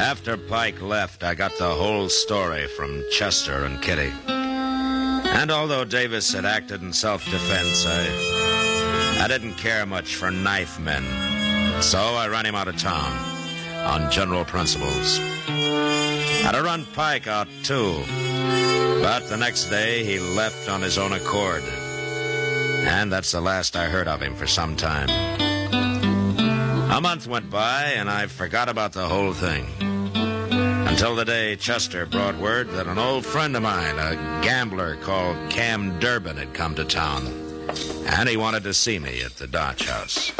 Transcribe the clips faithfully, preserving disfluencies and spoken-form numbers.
After Pike left, I got the whole story from Chester and Kitty. And although Davis had acted in self-defense, I, I didn't care much for knife men. So I ran him out of town on general principles. I'd have run Pike out, too. But the next day, he left on his own accord. And that's the last I heard of him for some time. A month went by, and I forgot about the whole thing. Until the day Chester brought word that an old friend of mine, a gambler called Cam Durbin, had come to town. And he wanted to see me at the Dodge House.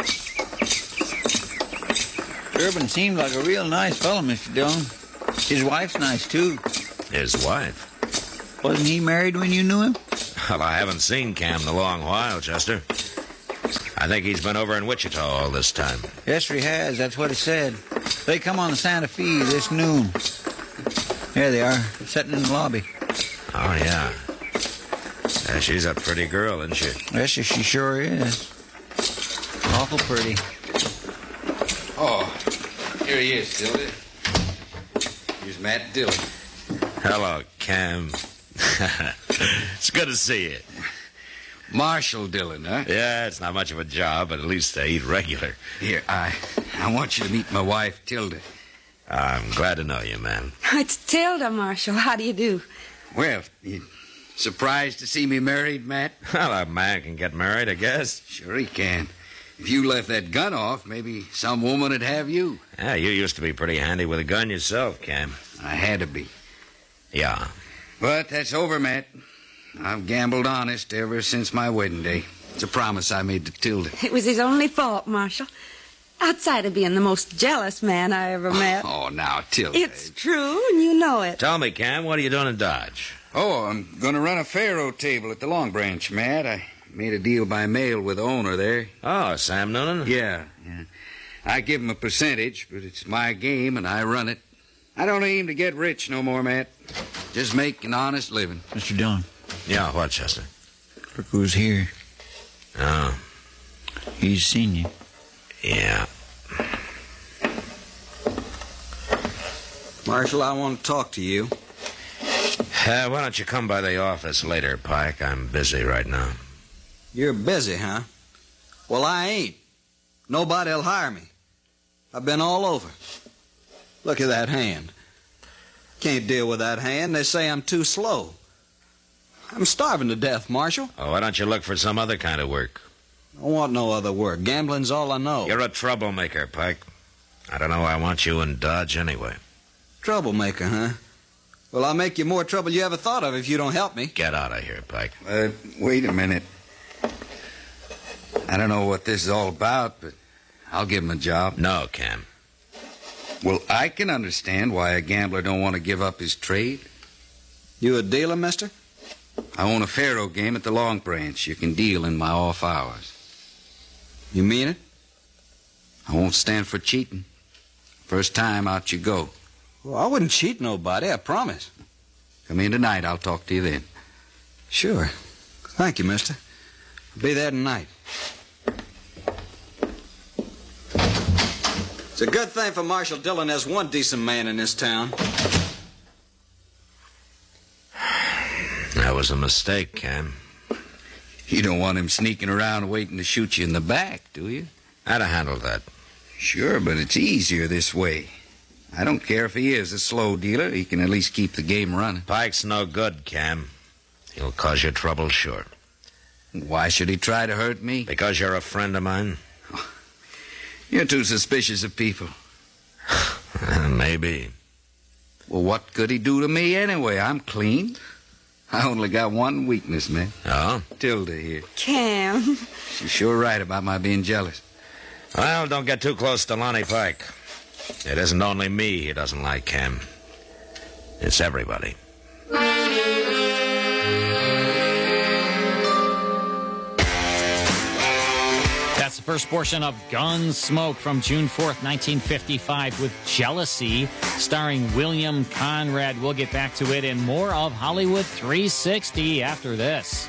Durbin seemed like a real nice fellow, Mister Dillon. His wife's nice, too. His wife? Wasn't he married when you knew him? Well, I haven't seen Cam in a long while, Chester. I think he's been over in Wichita all this time. Yes, he has. That's what it said. They come on the Santa Fe this noon. There they are, sitting in the lobby. Oh, yeah. yeah. She's a pretty girl, isn't she? Yes, she sure is. Awful pretty. Oh, here he is, Dillon. Here's Matt Dillon. Hello, Cam. It's good to see you. Marshall Dillon, huh? Yeah, it's not much of a job, but at least they eat regular. Here, I I want you to meet my wife, Tilda. I'm glad to know you, man. It's Tilda, Marshall. How do you do? Well, you surprised to see me married, Matt? Well, a man can get married, I guess. Sure he can. If you left that gun off, maybe some woman would have you. Yeah, you used to be pretty handy with a gun yourself, Cam. I had to be. Yeah. But that's over, Matt. I've gambled honest ever since my wedding day. It's a promise I made to Tilda. It was his only fault, Marshall. Outside of being the most jealous man I ever met. Oh, now, Tilda. It's true, and you know it. Tell me, Cam, what are you doing in Dodge? Oh, I'm going to run a faro table at the Long Branch, Matt. I made a deal by mail with the owner there. Oh, Sam Noonan? Yeah, yeah. I give him a percentage, but it's my game, and I run it. I don't aim to get rich no more, Matt. Just make an honest living. Mister Dillon. Yeah, what, Chester? Look who's here. Oh. He's seen you. Yeah. Marshall, I want to talk to you. Uh, why don't you come by the office later, Pike? I'm busy right now. You're busy, huh? Well, I ain't. Nobody'll hire me. I've been all over. Look at that hand. Can't deal with that hand. They say I'm too slow. I'm starving to death, Marshall. Oh, why don't you look for some other kind of work? I want no other work. Gambling's all I know. You're a troublemaker, Pike. I don't know why I want you in Dodge anyway. Troublemaker, huh? Well, I'll make you more trouble you ever thought of if you don't help me. Get out of here, Pike. Uh, wait a minute. I don't know what this is all about, but I'll give him a job. No, Cam. Well, I can understand why a gambler don't want to give up his trade. You a dealer, mister? I own a faro game at the Long Branch. You can deal in my off hours. You mean it? I won't stand for cheating. First time, out you go. Well, I wouldn't cheat nobody, I promise. Come in tonight. I'll talk to you then. Sure. Thank you, mister. I'll be there tonight. It's a good thing for Marshall Dillon there's one decent man in this town. That was a mistake, Cam. You don't want him sneaking around waiting to shoot you in the back, do you? I'd have handled that. Sure, but it's easier this way. I don't care if he is a slow dealer. He can at least keep the game running. Pike's no good, Cam. He'll cause you trouble, sure. Why should he try to hurt me? Because you're a friend of mine? You're too suspicious of people. Maybe. Well, what could he do to me anyway? I'm clean. I only got one weakness, man. Oh? Tilda here. Cam. She's sure right about my being jealous. Well, don't get too close to Lonnie Pike. It isn't only me he doesn't like, Cam. It's everybody. That's the first portion of Gunsmoke from June fourth, nineteen fifty-five with Jealousy, starring William Conrad. We'll get back to it and more of Hollywood three sixty after this.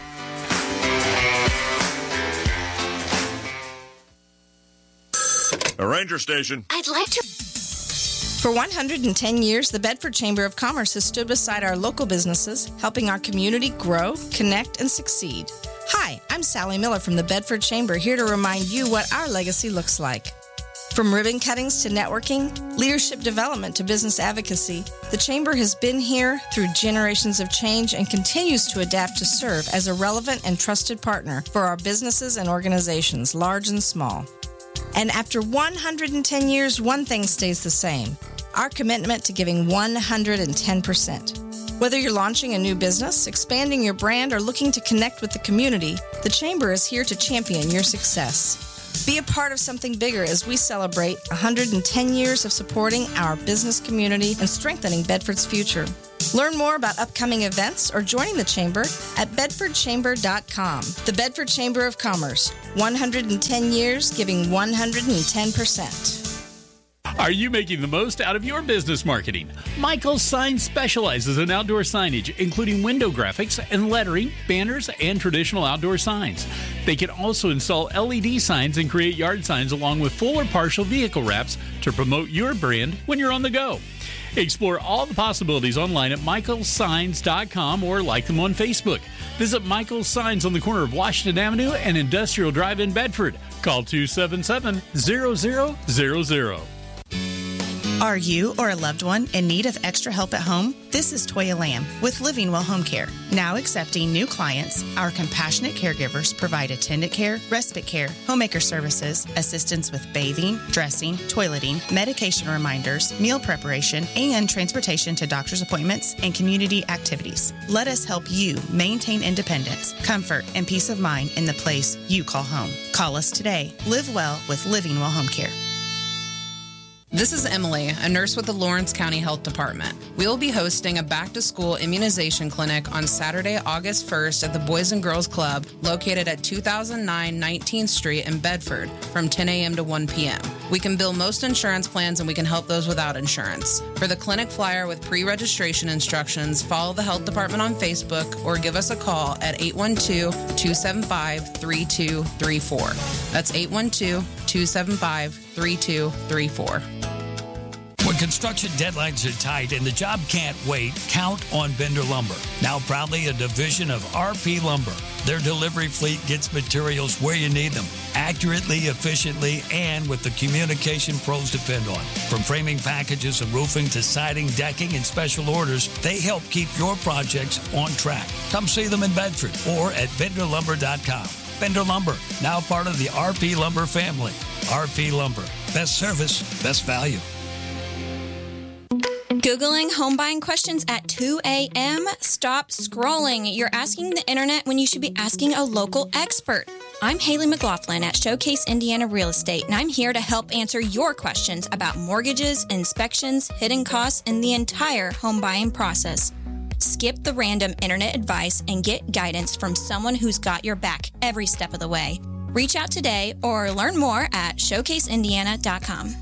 A ranger station. I'd like to... For one hundred ten years, the Bedford Chamber of Commerce has stood beside our local businesses, helping our community grow, connect, and succeed. Hi, I'm Sally Miller from the Bedford Chamber, here to remind you what our legacy looks like. From ribbon cuttings to networking, leadership development to business advocacy, the Chamber has been here through generations of change and continues to adapt to serve as a relevant and trusted partner for our businesses and organizations, large and small. And after one hundred ten years, one thing stays the same: our commitment to giving one hundred ten percent. Whether you're launching a new business, expanding your brand, or looking to connect with the community, the Chamber is here to champion your success. Be a part of something bigger as we celebrate one hundred ten years of supporting our business community and strengthening Bedford's future. Learn more about upcoming events or joining the Chamber at bedford chamber dot com. The Bedford Chamber of Commerce, one hundred ten years giving one hundred ten percent. Are you making the most out of your business marketing? Michael's Signs specializes in outdoor signage, including window graphics and lettering, banners, and traditional outdoor signs. They can also install L E D signs and create yard signs along with full or partial vehicle wraps to promote your brand when you're on the go. Explore all the possibilities online at michaels signs dot com or like them on Facebook. Visit Michael's Signs on the corner of Washington Avenue and Industrial Drive in Bedford. Call two seven seven, zero zero zero zero. Are you or a loved one in need of extra help at home? This is Toya Lamb with Living Well Home Care. Now accepting new clients, our compassionate caregivers provide attendant care, respite care, homemaker services, assistance with bathing, dressing, toileting, medication reminders, meal preparation, and transportation to doctor's appointments and community activities. Let us help you maintain independence, comfort, and peace of mind in the place you call home. Call us today. Live well with Living Well Home Care. This is Emily, a nurse with the Lawrence County Health Department. We will be hosting a back-to-school immunization clinic on Saturday, August first at the Boys and Girls Club located at two thousand nine nineteenth Street in Bedford from ten a.m. to one p.m. We can bill most insurance plans and we can help those without insurance. For the clinic flyer with pre-registration instructions, follow the health department on Facebook or give us a call at eight one two, two seven five, three two three four. That's eight one two, two seven five, three two three four. When construction deadlines are tight and the job can't wait, count on Bender Lumber. Now proudly a division of R P Lumber. Their delivery fleet gets materials where you need them, accurately, efficiently, and with the communication pros depend on. From framing packages and roofing to siding, decking, and special orders, they help keep your projects on track. Come see them in Bedford or at bender lumber dot com. Bender Lumber, now part of the R P Lumber family. R P Lumber, best service, best value. Googling home buying questions at two a.m.? Stop scrolling. You're asking the internet when you should be asking a local expert. I'm Haley McLaughlin at Showcase Indiana Real Estate, and I'm here to help answer your questions about mortgages, inspections, hidden costs, and the entire home buying process. Skip the random internet advice and get guidance from someone who's got your back every step of the way. Reach out today or learn more at showcase indiana dot com.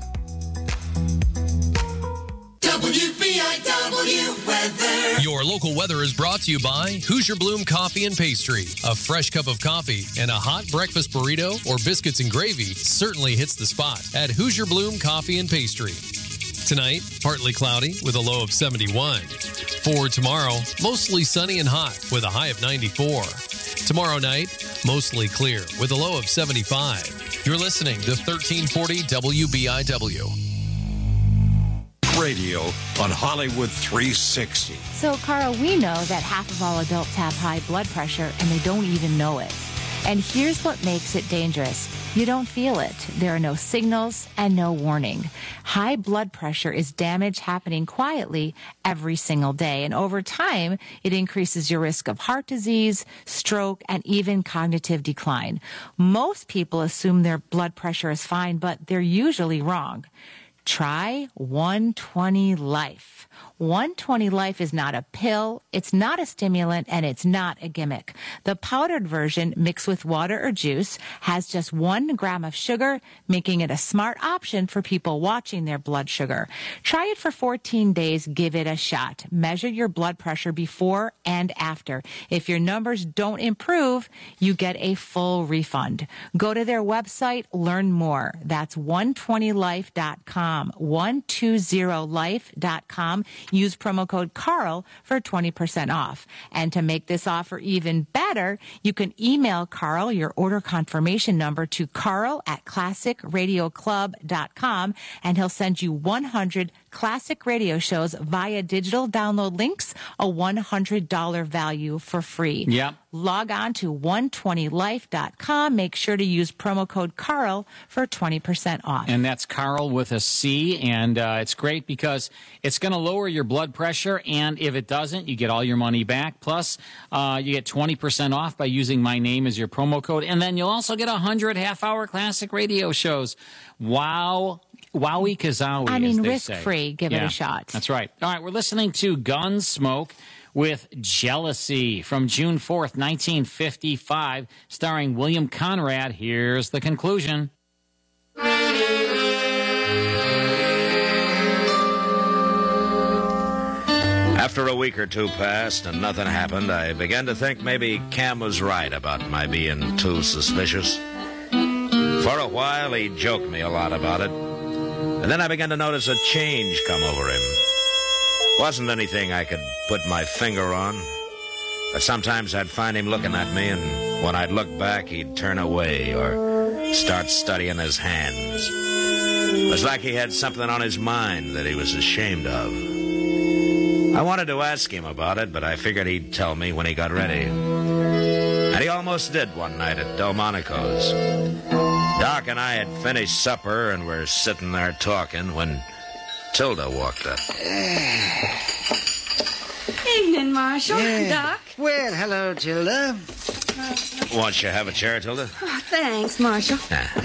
W B I W weather. Your local weather is brought to you by Hoosier Bloom Coffee and Pastry. A fresh cup of coffee and a hot breakfast burrito or biscuits and gravy certainly hits the spot at Hoosier Bloom Coffee and Pastry. Tonight, partly cloudy with a low of seventy-one. For tomorrow, mostly sunny and hot with a high of ninety-four. Tomorrow night, mostly clear with a low of seventy-five. You're listening to thirteen forty W B I W. Radio on Hollywood three sixty. So, Carl, we know that half of all adults have high blood pressure and they don't even know it. And here's what makes it dangerous. You don't feel it. There are no signals and no warning. High blood pressure is damage happening quietly every single day. And over time, it increases your risk of heart disease, stroke, and even cognitive decline. Most people assume their blood pressure is fine, but they're usually wrong. Try one twenty Life. one twenty Life is not a pill, it's not a stimulant, and it's not a gimmick. The powdered version, mixed with water or juice, has just one gram of sugar, making it a smart option for people watching their blood sugar. Try it for fourteen days, give it a shot. Measure your blood pressure before and after. If your numbers don't improve, you get a full refund. Go to their website, learn more. That's one twenty life dot com. com, one two zero life dot com. Use promo code Carl for twenty percent off. And to make this offer even better, you can email Carl your order confirmation number to Carl at classic radio club dot com, and he'll send you one hundred classic radio shows via digital download links, a one hundred dollars value for free. Yep. Log on to one twenty life dot com. Make sure to use promo code Carl for twenty percent off. And that's Carl with a C, and uh, it's great because it's going to lower your blood pressure, and if it doesn't, you get all your money back. Plus, uh, you get twenty percent off by using my name as your promo code, and then you'll also get one hundred half-hour classic radio shows. Wow. Wowie kazowie, I mean, as they risk-free. say. Give yeah, it a shot. That's right. All right, we're listening to Gunsmoke with Jealousy from June fourth, nineteen fifty-five, starring William Conrad. Here's the conclusion. After a week or two passed and nothing happened, I began to think maybe Cam was right about my being too suspicious. For a while, he joked me a lot about it. And then I began to notice a change come over him. Wasn't anything I could put my finger on. But sometimes I'd find him looking at me, and when I'd look back, he'd turn away or start studying his hands. It was like he had something on his mind that he was ashamed of. I wanted to ask him about it, but I figured he'd tell me when he got ready. And he almost did one night at Delmonico's. Doc and I had finished supper and were sitting there talking when Tilda walked up. Evening, Marshall. Yeah. Doc. Well, hello, Tilda. Want you to have a chair, Tilda? Oh, thanks, Marshall.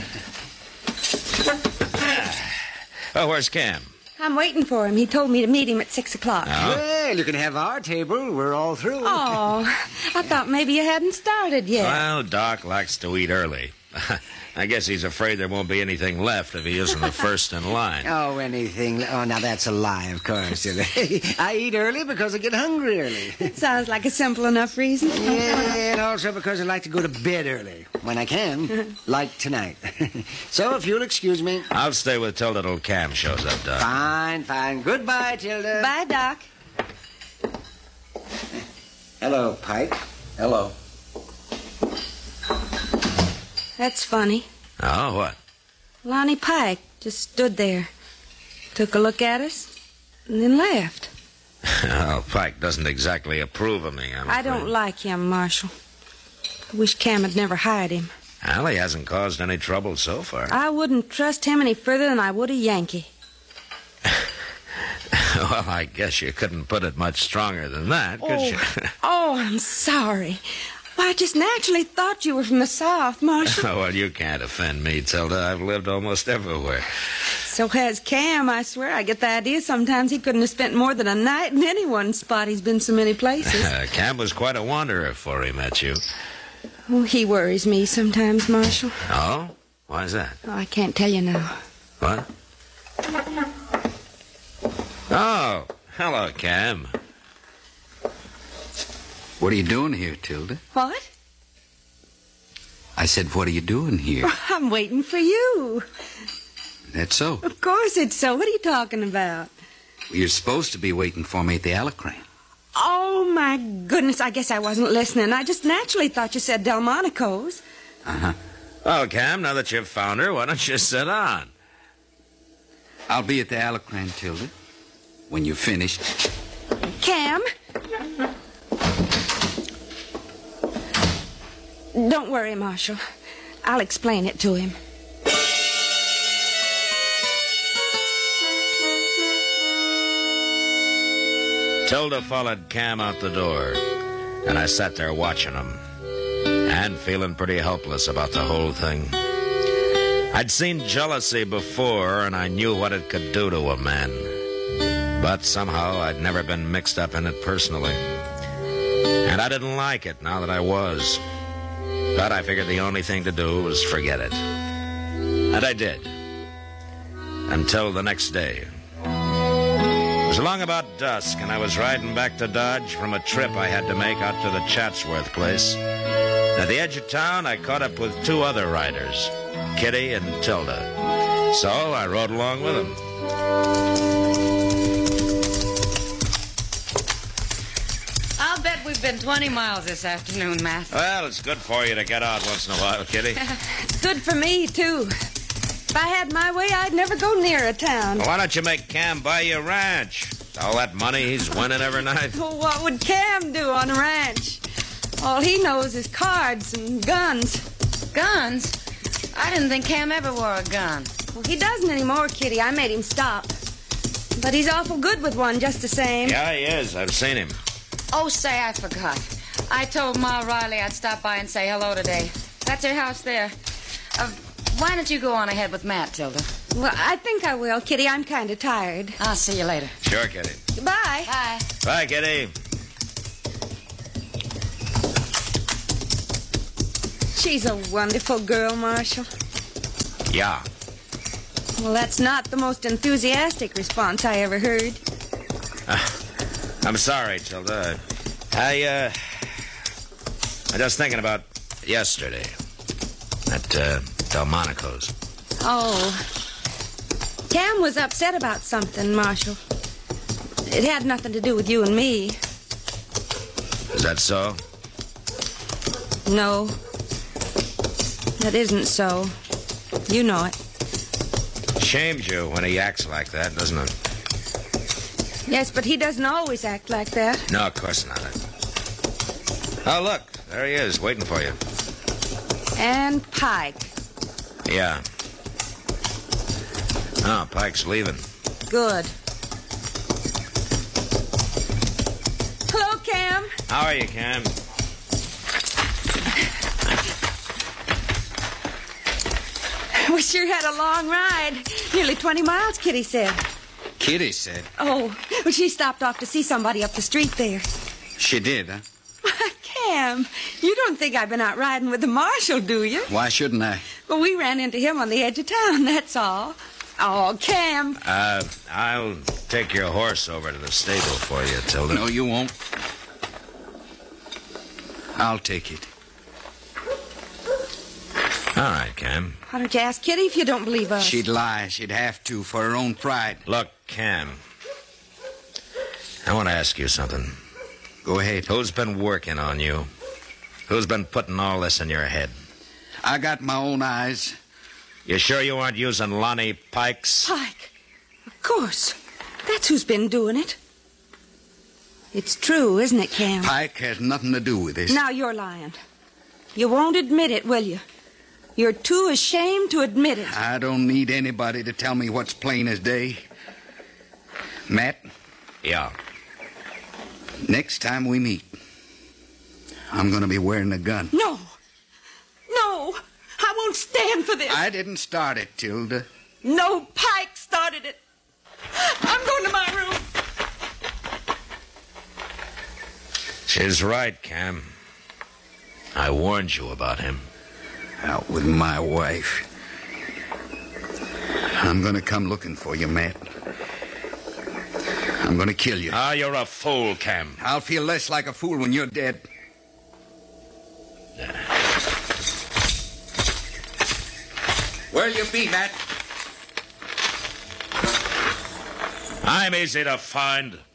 Oh, where's Cam? I'm waiting for him. He told me to meet him at six o'clock. Oh? Well, you can have our table. We're all through. Oh, I thought maybe you hadn't started yet. Well, Doc likes to eat early. I guess he's afraid there won't be anything left if he isn't the first in line. Oh, anything. Oh, now that's a lie, of course. I eat early because I get hungry early. It sounds like a simple enough reason. Yeah, and also because I like to go to bed early when I can, like tonight. So if you'll excuse me. I'll stay with Tilda till Cam shows up, Doc. Fine, fine. Goodbye, Tilda. Bye, Doc. Hello, Pike. Hello. That's funny. Oh, what? Lonnie Pike just stood there, took a look at us, and then left. Well, Pike doesn't exactly approve of me, I'm I don't afraid. like him, Marshall. I wish Cam had never hired him. Well, he hasn't caused any trouble so far. I wouldn't trust him any further than I would a Yankee. Well, I guess you couldn't put it much stronger than that, could oh. you? Oh, I'm sorry. Well, I just naturally thought you were from the South, Marshall. Oh, well, you can't offend me, Tilda. I've lived almost everywhere. So has Cam, I swear. I get the idea sometimes he couldn't have spent more than a night in any one spot. He's been so many places. Uh, Cam was quite a wanderer before he met you. Oh, he worries me sometimes, Marshall. Oh? Why is that? Oh, I can't tell you now. What? Oh, hello, Cam. What are you doing here, Tilda? What? I said, what are you doing here? I'm waiting for you. That's so. Of course it's so. What are you talking about? You're supposed to be waiting for me at the Alacran. Oh, my goodness. I guess I wasn't listening. I just naturally thought you said Delmonico's. Uh-huh. Well, Cam, now that you've found her, why don't you sit on? I'll be at the Alacran, Tilda, when you're finished. Cam? Don't worry, Marshall. I'll explain it to him. Tilda followed Cam out the door, and I sat there watching him and feeling pretty helpless about the whole thing. I'd seen jealousy before, and I knew what it could do to a man. But somehow I'd never been mixed up in it personally. And I didn't like it now that I was. But I figured the only thing to do was forget it. And I did. Until the next day. It was along about dusk, and I was riding back to Dodge from a trip I had to make out to the Chatsworth place. At the edge of town, I caught up with two other riders, Kitty and Tilda. So I rode along with them. been twenty miles this afternoon, Matt. Well, it's good for you to get out once in a while, Kitty. It's good for me, too. If I had my way, I'd never go near a town. Well, why don't you make Cam buy you a ranch? All that money he's winning every night. Well, what would Cam do on a ranch? All he knows is cards and guns. Guns? I didn't think Cam ever wore a gun. Well, he doesn't anymore, Kitty. I made him stop. But he's awful good with one just the same. Yeah, he is. I've seen him. Oh, say, I forgot. I told Ma Riley I'd stop by and say hello today. That's her house there. Uh, why don't you go on ahead with Matt, Tilda? Well, I think I will, Kitty. I'm kind of tired. I'll see you later. Sure, Kitty. Goodbye. Bye. Bye, Kitty. She's a wonderful girl, Marshal. Yeah. Well, that's not the most enthusiastic response I ever heard. Uh, I'm sorry, Tilda. I, uh... I'm just thinking about yesterday. At, uh, Delmonico's. Oh. Cam was upset about something, Marshal. It had nothing to do with you and me. Is that so? No. That isn't so. You know it. Shames you when he acts like that, doesn't it? Yes, but he doesn't always act like that. No, of course not. Oh, look. There he is, waiting for you. And Pike. Yeah. Oh, Pike's leaving. Good. Hello, Cam. How are you, Cam? We sure had a long ride. Nearly twenty miles, Kitty said. Kitty said? Oh, well, she stopped off to see somebody up the street there. She did, huh? Cam, you don't think I've been out riding with the marshal, do you? Why shouldn't I? Well, we ran into him on the edge of town, that's all. Oh, Cam. Uh, I'll take your horse over to the stable for you, Tilda. No, you won't. I'll take it. All right, Cam. Why don't you ask Kitty if you don't believe us? She'd lie. She'd have to for her own pride. Look, Cam. I want to ask you something. Go ahead. Who's been working on you? Who's been putting all this in your head? I got my own eyes. You sure you aren't using Lonnie Pike's? Pike? Of course. That's who's been doing it. It's true, isn't it, Cam? Pike has nothing to do with this. Now you're lying. You won't admit it, will you? You're too ashamed to admit it. I don't need anybody to tell me what's plain as day. Matt? Yeah? Next time we meet, I'm going to be wearing a gun. No. No. I won't stand for this. I didn't start it, Tilda. No, Pike started it. I'm going to my room. She's right, Cam. I warned you about him. Out with my wife. I'm going to come looking for you, Matt. I'm going to kill you. Ah, you're a fool, Cam. I'll feel less like a fool when you're dead. Where'll you be, Matt? I'm easy to find.